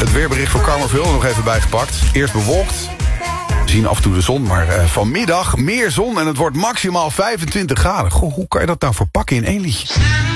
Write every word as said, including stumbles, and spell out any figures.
Het weerbericht voor Carmerville nog even bijgepakt. Eerst bewolkt. We zien af en toe de zon, maar uh, vanmiddag meer zon en het wordt maximaal vijfentwintig graden. Goh, hoe kan je dat nou verpakken in één liedje?